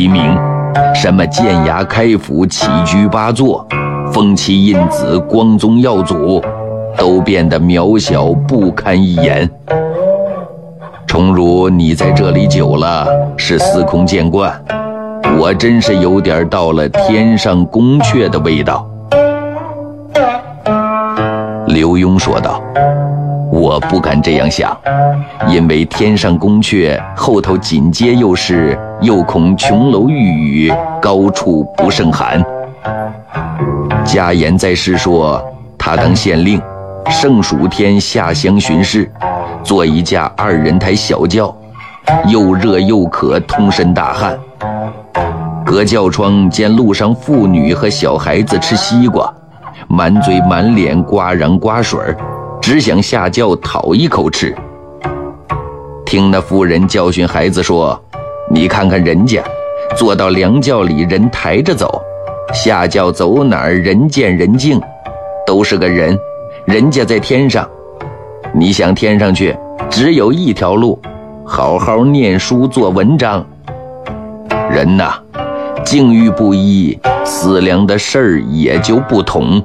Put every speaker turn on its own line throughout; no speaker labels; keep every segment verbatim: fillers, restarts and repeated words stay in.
名，什么剑牙开府、起居八座、风妻印子、光宗耀祖，都变得渺小不堪一言。诚如你在这里久了，是司空见惯，我真是有点到了天上宫阙的味道。刘墉说道：我不敢这样想，因为天上宫阙后头紧接又是又恐琼楼玉宇，高处不胜寒。家言在世说，他当县令，盛暑天下乡巡视，坐一架二人抬小轿，又热又渴，通身大汗。隔轿窗见路上妇女和小孩子吃西瓜，满嘴满脸刮瓤刮水，只想下轿讨一口吃。听那妇人教训孩子说：你看看人家坐到凉轿里人抬着走，下轿走哪儿人见人敬，都是个人，人家在天上，你想天上去只有一条路，好好念书做文章。人呐，境遇不一，思量的事儿也就不同。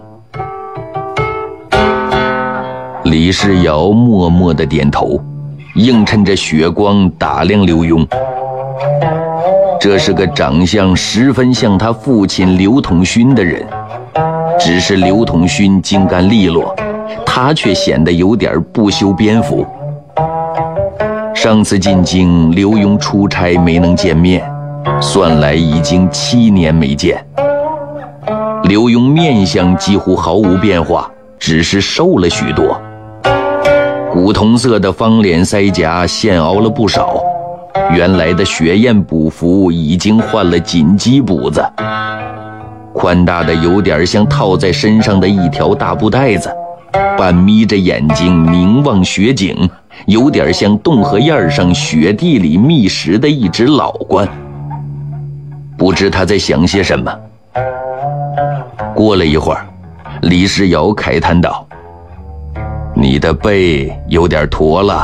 李世尧默默地点头，映衬着血光打量刘墉。这是个长相十分像他父亲刘统勋的人，只是刘统勋精干利落，他却显得有点不修边幅。上次进京，刘墉出差没能见面，算来已经七年没见。刘墉面相几乎毫无变化，只是瘦了许多。古铜色的方脸腮颊现凹了不少，原来的雪雁补服已经换了锦鸡补子，宽大的有点像套在身上的一条大布袋子，半眯着眼睛凝望雪景，有点像洞河沿上雪地里觅食的一只老鹳。不知他在想些什么。过了一会儿，李世尧慨叹道：你的背有点驼了。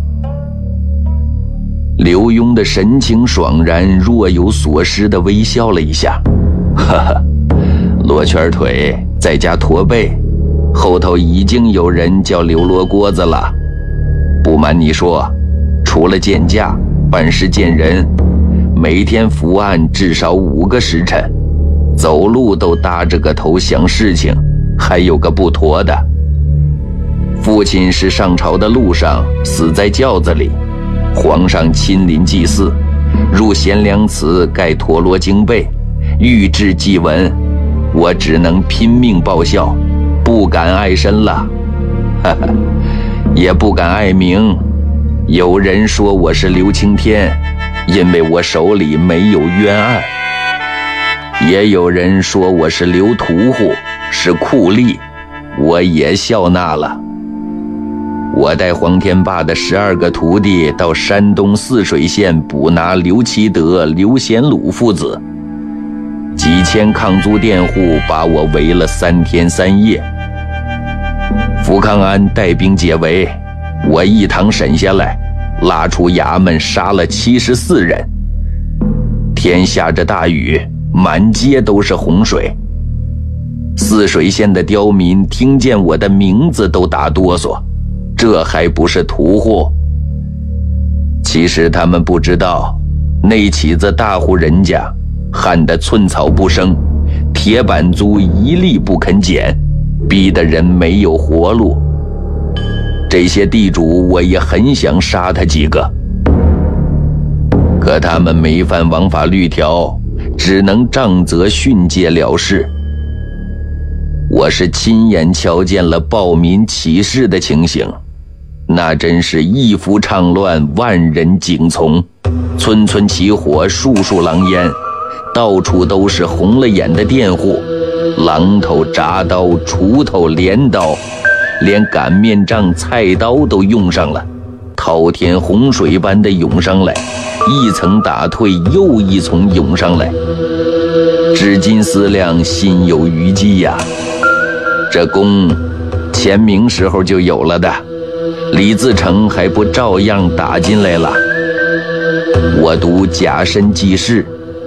刘墉的神情爽然，若有所思地微笑了一下，哈哈，罗圈腿再加驼背，后头已经有人叫刘罗锅子了。不瞒你说，除了见驾办事见人，每天伏案至少五个时辰，走路都搭着个头想事情，还有个不妥的。父亲是上朝的路上死在轿子里，皇上亲临祭祀，入贤良祠盖陀罗经背，御制祭文，我只能拼命报效，不敢碍身了，哈哈，也不敢碍名。有人说我是刘青天，因为我手里没有冤案；也有人说我是刘屠户，是酷吏，我也笑纳了。我带黄天霸的十二个徒弟到山东泗水县捕拿刘其德、刘显鲁父子，几千抗租佃户把我围了三天三夜。福康安带兵解围，我一堂审下来，拉出衙门杀了七十四人。天下着大雨，满街都是洪水。泗水县的刁民听见我的名字都打哆嗦，这还不是屠户？其实他们不知道，那起子大户人家旱得寸草不生，铁板租一粒不肯减，逼得人没有活路。这些地主我也很想杀他几个，可他们没犯王法律条，只能杖责训诫了事。我是亲眼瞧见了暴民起事的情形，那真是一夫倡乱，万人景从，村村起火，处处狼烟，到处都是红了眼的佃户，榔头、铡刀、锄头、镰刀，连擀面杖、菜刀都用上了，滔天洪水般的涌上来，一层打退，又一层涌上来。至今思量，心有余悸呀。这功，前明时候就有了的，李自成还不照样打进来了？我独假身济世，